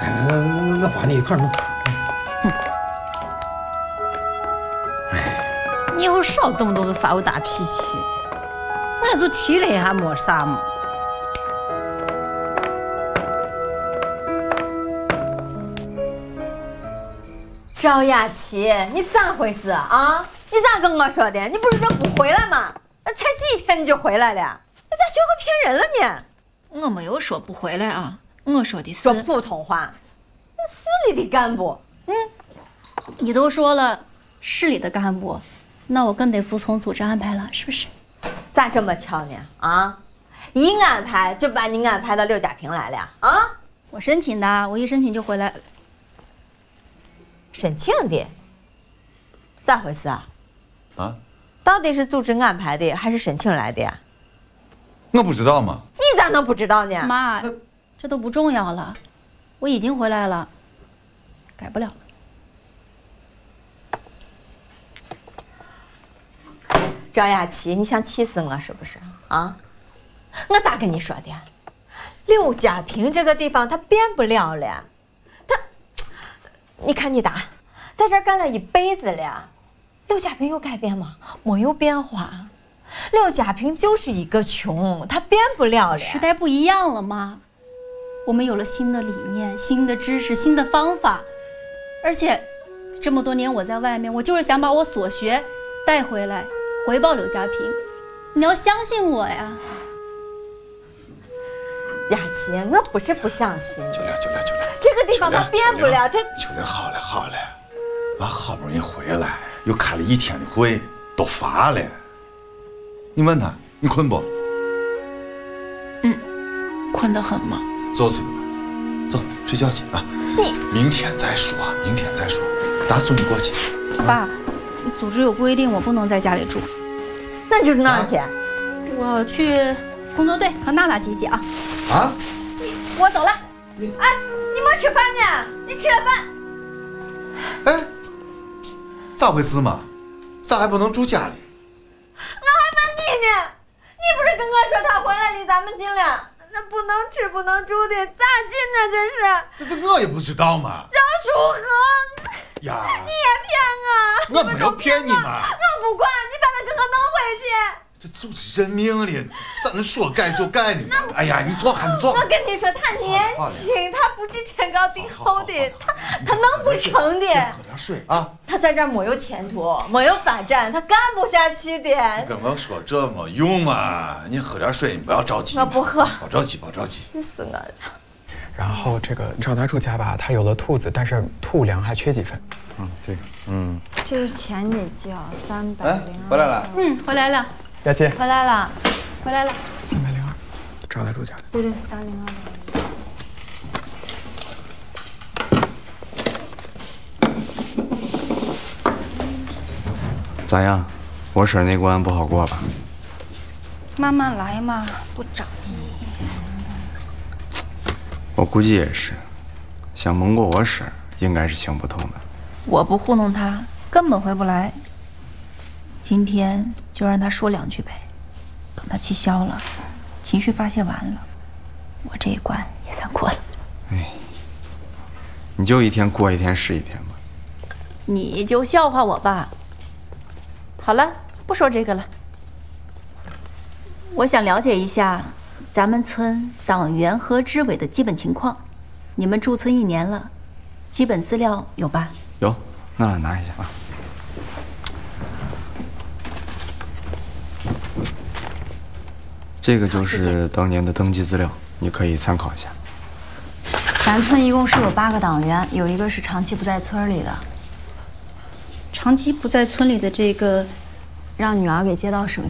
我帮你一块弄。 你以后少动不动就发我大脾气，我就提了一下没啥嘛。 赵雅琪，你咋回事啊？你咋跟我说的？你不是说不回来吗？那才几天你就回来了？你咋学会骗人了呢？ 我没有说不回来啊，我说的是说普通话。市里的干部， 你都说了市里的干部，那我更得服从组织安排了，是不是？ 咋这么巧呢？啊，一安排就把你安排到刘家坪来了啊？ 我申请的，我一申请就回来了。 申请的？咋回事啊？ 啊？ 到底是组织安排的还是申请来的呀？ 我不知道嘛。 你咋能不知道呢？ 妈，这都不重要了，我已经回来了，改不了了。 赵雅琪，你想气死我是不是啊？我咋跟你说的？刘家坪这个地方它变不了了，你看你大，在这儿干了一辈子了，刘家坪有改变吗？没有变化。刘家坪就是一个穷，它变不了了。 时代不一样了吗？我们有了新的理念、新的知识、新的方法，而且这么多年我在外面，我就是想把我所学带回来，回报刘家坪。你要相信我呀， 雅琪，我不是不相信你。 就了， 这个地方它变不了，这。 秋玲，好了，俺好不容易回来，又开了一天的会，都乏了。你问他，你困不？ 困得很吗？ 就是的嘛，走睡觉去啊。明天再说。大送你过去。 爸，组织有规定，我不能在家里住。 那你就是哪儿去？ 我去工作队和娜娜集集啊。 啊？ 我走了。 哎，你没吃饭呢？你吃了饭？ 哎，咋回事嘛？咋还不能住家里？ 我还问你呢，你不是跟我说他回来离咱们近了？那不能吃不能住的，咋近呢？ 这我也不知道嘛。 赵书和， 呀， 你也骗我！ 我没有骗你嘛。 我不管，你把他给我弄回去。 这就是认命了，咋能说改就改呢？哎呀，你坐下。 我跟你说，他年轻，他不知天高地厚的，他弄不成的。 喝点水啊。 他在这儿没有前途，没有发展，他干不下去的。 你跟我说这没用嘛，你喝点水，你不要着急。 我不喝。 别着急。 气死我了。 然后这个赵大柱家吧，他有了兔子，但是兔粮还缺几份。 这个， 这个钱你交302。 哎，回来了。 回来了。 佳琪， 回来了。 302，赵大柱家的。 对302。 咋样？我婶那关不好过吧？ 慢慢来嘛，不着急。 我估计也是，想蒙过我婶应该是行不通的。 我不糊弄他，根本回不来。今天就让他说2句呗，等他气消了，情绪发泄完了，我这一关也算过了。 哎，你就一天过一天是一天吧。 你就笑话我吧。好了，不说这个了。我想了解一下咱们村党员和支委的基本情况。你们驻村1年了，基本资料有吧？ 有，那来拿一下啊。这个就是当年的登记资料，你可以参考一下。 咱村一共是有8个党员，有1个是长期不在村里的。 长期不在村里的这个， 让女儿给接到省